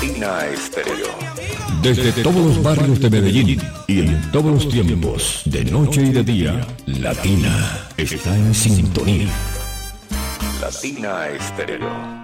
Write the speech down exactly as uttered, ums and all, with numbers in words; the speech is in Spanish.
Latina Estéreo. Desde todos los barrios de Medellín y en todos los tiempos, de noche y de día, Latina está en sintonía. Latina Estéreo.